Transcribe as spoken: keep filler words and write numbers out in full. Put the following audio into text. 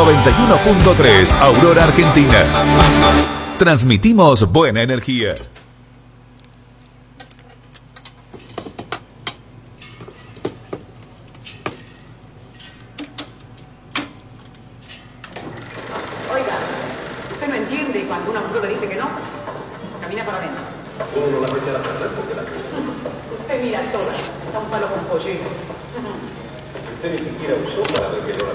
noventa y uno punto tres, Aurora, Argentina. Transmitimos buena energía. Oiga, ¿usted no entiende cuando una mujer le dice que no? Camina para adentro. Uno no la mete a la perder porque la quiere. Usted mira toda, está un palo con pollero. Usted ni siquiera usó para ver que no la